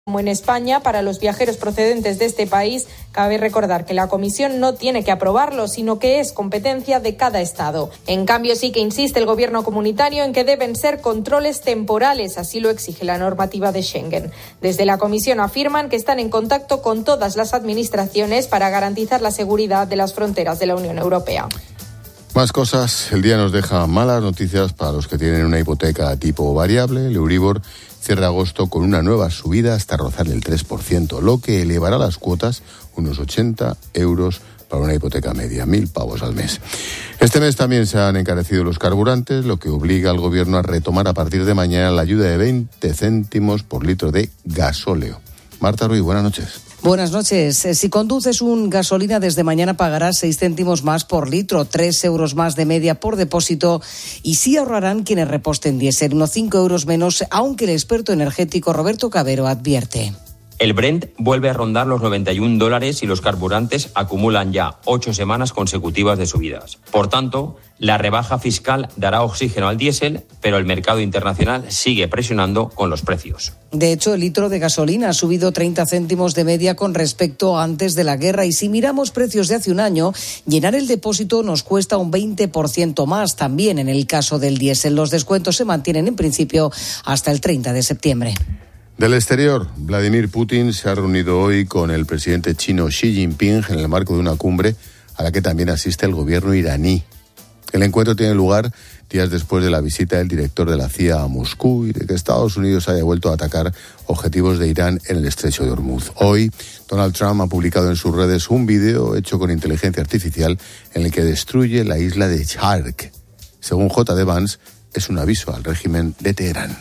Como en España, para los viajeros procedentes de este país, cabe recordar que la Comisión no tiene que aprobarlo, sino que es competencia de cada Estado. En cambio, sí que insiste el Gobierno comunitario en que deben ser controles temporales, así lo exige la normativa de Schengen. Desde la Comisión afirman que están en contacto con todas las administraciones para garantizar la seguridad de las fronteras de la Unión Europea. Más cosas. El día nos deja malas noticias para los que tienen una hipoteca tipo variable. El Euribor cierra agosto con una nueva subida hasta rozar el 3%, lo que elevará las cuotas unos 80 euros para una hipoteca media, 1.000 pavos al mes. Este mes también se han encarecido los carburantes, lo que obliga al gobierno a retomar a partir de mañana la ayuda de 20 céntimos por litro de gasóleo. Marta Ruiz, buenas noches. Buenas noches. Si conduces un gasolina desde mañana pagarás 6 céntimos más por litro, 3 euros más de media por depósito y sí ahorrarán quienes reposten diésel, unos 5 euros menos, aunque el experto energético Roberto Cabero advierte. El Brent vuelve a rondar los $91 y los carburantes acumulan ya 8 semanas consecutivas de subidas. Por tanto, la rebaja fiscal dará oxígeno al diésel, pero el mercado internacional sigue presionando con los precios. De hecho, el litro de gasolina ha subido 30 céntimos de media con respecto a antes de la guerra y si miramos precios de hace un año, llenar el depósito nos cuesta un 20% más. También en el caso del diésel, los descuentos se mantienen en principio hasta el 30 de septiembre. Del exterior, Vladimir Putin se ha reunido hoy con el presidente chino Xi Jinping en el marco de una cumbre a la que también asiste el gobierno iraní. El encuentro tiene lugar días después de la visita del director de la CIA a Moscú y de que Estados Unidos haya vuelto a atacar objetivos de Irán en el estrecho de Hormuz. Hoy, Donald Trump ha publicado en sus redes un vídeo hecho con inteligencia artificial en el que destruye la isla de Shark. Según J.D. Vance, es un aviso al régimen de Teherán.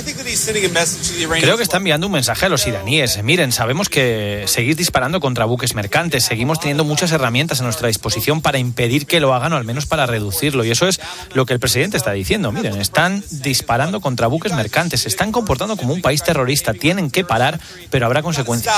Creo que está enviando un mensaje a los iraníes. Miren, sabemos que seguís disparando contra buques mercantes, seguimos teniendo muchas herramientas a nuestra disposición para impedir que lo hagan o al menos para reducirlo. Y eso es lo que el presidente está diciendo. Miren, están disparando contra buques mercantes, se están comportando como un país terrorista. Tienen que parar, pero habrá consecuencias.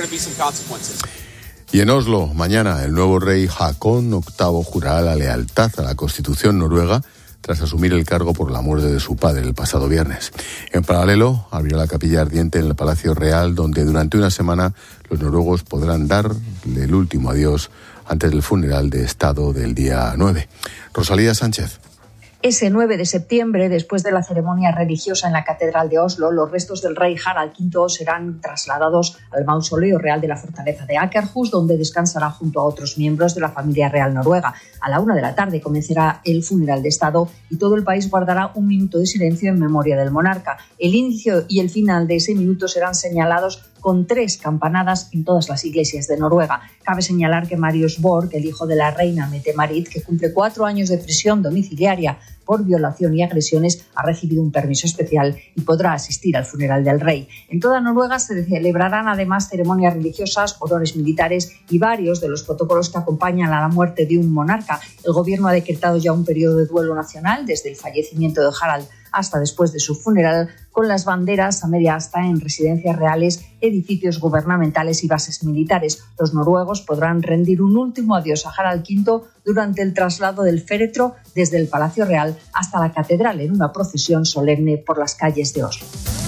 Y en Oslo, mañana, el nuevo rey Haakon VIII jurará la lealtad a la Constitución noruega tras asumir el cargo por la muerte de su padre el pasado viernes. En paralelo, abrirá la capilla ardiente en el Palacio Real, donde durante una semana los noruegos podrán darle el último adiós antes del funeral de Estado del día 9. Rosalía Sánchez. Ese 9 de septiembre, después de la ceremonia religiosa en la Catedral de Oslo, los restos del rey Harald V serán trasladados al mausoleo real de la fortaleza de Akershus, donde descansará junto a otros miembros de la familia real noruega. A la 1:00 p.m. comenzará el funeral de Estado y todo el país guardará un minuto de silencio en memoria del monarca. El inicio y el final de ese minuto serán señalados con 3 campanadas en todas las iglesias de Noruega. Cabe señalar que Marius Borg, el hijo de la reina Mette-Marit, que cumple 4 años de prisión domiciliaria por violación y agresiones, ha recibido un permiso especial y podrá asistir al funeral del rey. En toda Noruega se celebrarán además ceremonias religiosas, honores militares y varios de los protocolos que acompañan a la muerte de un monarca. El gobierno ha decretado ya un periodo de duelo nacional desde el fallecimiento de Harald hasta después de su funeral, con las banderas a media asta en residencias reales, edificios gubernamentales y bases militares. Los noruegos podrán rendir un último adiós a Harald V durante el traslado del féretro desde el Palacio Real hasta la catedral en una procesión solemne por las calles de Oslo.